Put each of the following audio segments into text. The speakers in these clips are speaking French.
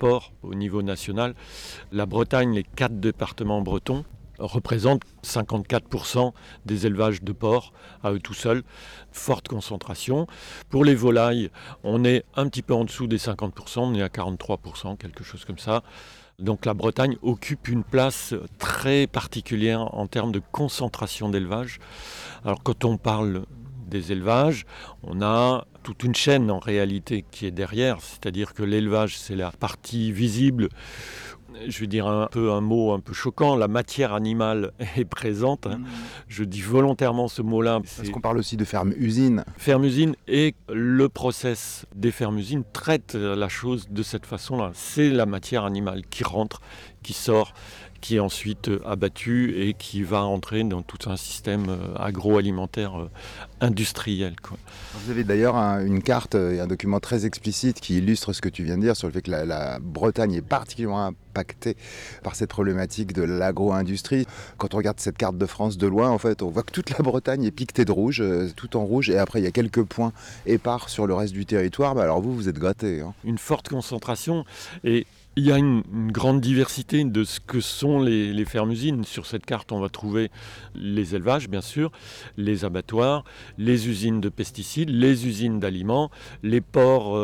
porc au niveau national. La Bretagne, les 4 départements bretons, représentent 54% des élevages de porcs à eux tout seuls. Forte concentration. Pour les volailles, on est un petit peu en dessous des 50%, on est à 43%, quelque chose comme ça. Donc la Bretagne occupe une place très particulière en termes de concentration d'élevage. Alors quand on parle des élevages, on a toute une chaîne en réalité qui est derrière, c'est-à-dire que l'élevage c'est la partie visible. Je vais dire un mot un peu choquant, la matière animale est présente. Je dis volontairement ce mot-là. Parce qu'on parle aussi de ferme-usine. Ferme-usine et le process des fermes-usines traite la chose de cette façon-là. C'est la matière animale qui rentre, qui sort, qui est ensuite abattue et qui va entrer dans tout un système agroalimentaire industriel, quoi. Vous avez d'ailleurs une carte et un document très explicite qui illustre ce que tu viens de dire sur le fait que la Bretagne est particulièrement impactée par cette problématique de l'agro-industrie. Quand on regarde cette carte de France de loin, en fait, on voit que toute la Bretagne est piquetée de rouge, tout en rouge, et après il y a quelques points épars sur le reste du territoire. Alors vous êtes grattés, hein. Une forte concentration et il y a une grande diversité de ce que sont les fermes-usines. Sur cette carte, on va trouver les élevages, bien sûr, les abattoirs, les usines de pesticides, les usines d'aliments, les ports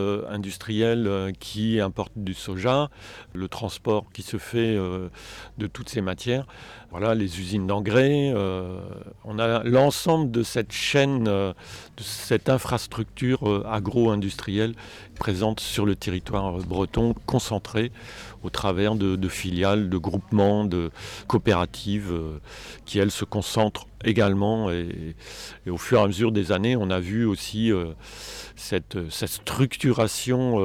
industriels qui importent du soja, le transport qui se fait de toutes ces matières. Voilà, les usines d'engrais. On a l'ensemble de cette chaîne, de cette infrastructure agro-industrielle présente sur le territoire breton, concentrée au travers de filiales, de groupements, de coopératives qui, elles, se concentrent également. Et au fur et à mesure des années, on a vu aussi cette structuration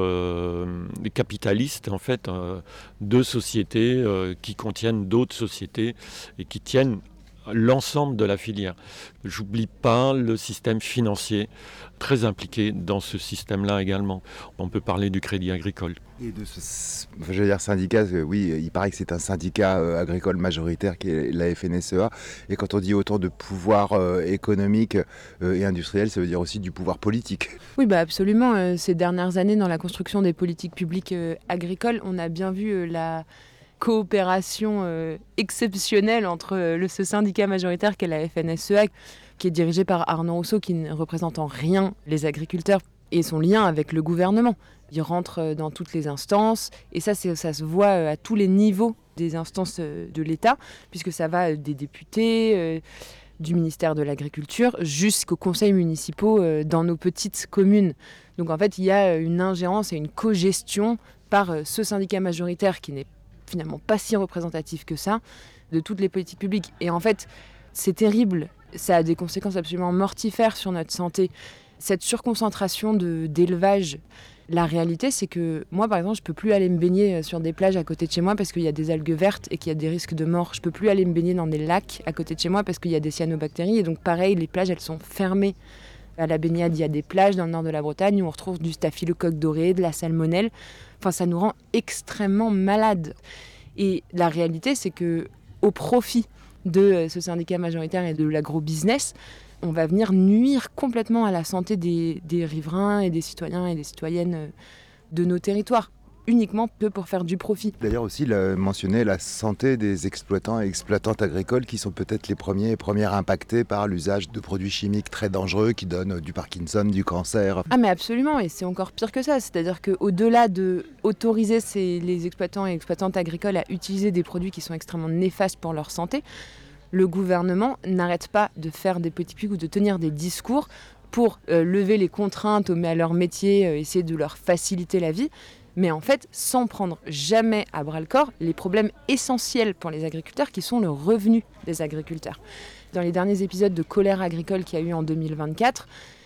capitaliste, en fait, de sociétés qui contiennent d'autres sociétés et qui tiennent l'ensemble de la filière. J'oublie pas le système financier, très impliqué dans ce système-là également. On peut parler du crédit agricole. Et de ce syndicat, oui, il paraît que c'est un syndicat agricole majoritaire qui est la FNSEA. Et quand on dit autant de pouvoir économique et industriel, ça veut dire aussi du pouvoir politique. Oui, absolument. Ces dernières années, dans la construction des politiques publiques agricoles, on a bien vu la coopération exceptionnelle entre ce syndicat majoritaire qu'est la FNSEA, qui est dirigé par Arnaud Rousseau, qui ne représente en rien les agriculteurs, et son lien avec le gouvernement. Il rentre dans toutes les instances, et ça se voit à tous les niveaux des instances de l'État, puisque ça va des députés, du ministère de l'Agriculture, jusqu'aux conseils municipaux dans nos petites communes. Donc en fait, il y a une ingérence et une co-gestion par ce syndicat majoritaire qui n'est finalement pas si représentatif que ça, de toutes les politiques publiques. Et en fait, c'est terrible, ça a des conséquences absolument mortifères sur notre santé. Cette surconcentration d'élevage, la réalité, c'est que moi, par exemple, je peux plus aller me baigner sur des plages à côté de chez moi parce qu'il y a des algues vertes et qu'il y a des risques de mort. Je peux plus aller me baigner dans des lacs à côté de chez moi parce qu'il y a des cyanobactéries. Et donc, pareil, les plages, elles sont fermées. À la baignade, il y a des plages dans le nord de la Bretagne où on retrouve du staphylocoque doré, de la salmonelle. Enfin, ça nous rend extrêmement malades. Et la réalité, c'est que au profit de ce syndicat majoritaire et de l'agro-business, on va venir nuire complètement à la santé des riverains et des citoyens et des citoyennes de nos territoires, uniquement pour faire du profit. D'ailleurs aussi, il a mentionné la santé des exploitants et exploitantes agricoles qui sont peut-être les premiers et premières impactés par l'usage de produits chimiques très dangereux qui donnent du Parkinson, du cancer. Ah mais absolument, et c'est encore pire que ça. C'est-à-dire qu'au-delà d'autoriser les exploitants et exploitantes agricoles à utiliser des produits qui sont extrêmement néfastes pour leur santé, le gouvernement n'arrête pas de faire des politiques publiques ou de tenir des discours pour lever les contraintes à leur métier, essayer de leur faciliter la vie, mais en fait sans prendre jamais à bras-le-corps les problèmes essentiels pour les agriculteurs qui sont le revenu des agriculteurs. Dans les derniers épisodes de colère agricole qu'il y a eu en 2024,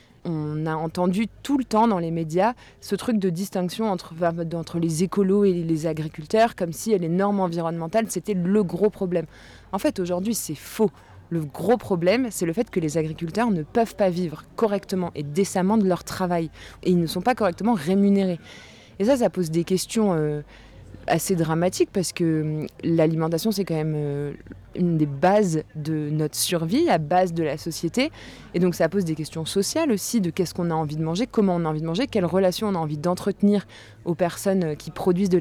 on a entendu tout le temps dans les médias ce truc de distinction entre les écolos et les agriculteurs, comme si les normes environnementales, c'était le gros problème. En fait, aujourd'hui, c'est faux. Le gros problème, c'est le fait que les agriculteurs ne peuvent pas vivre correctement et décemment de leur travail. Et ils ne sont pas correctement rémunérés. Et ça pose des questions assez dramatiques parce que l'alimentation, c'est quand même une des bases de notre survie, la base de la société. Et donc ça pose des questions sociales aussi de qu'est-ce qu'on a envie de manger, comment on a envie de manger, quelles relations on a envie d'entretenir aux personnes qui produisent de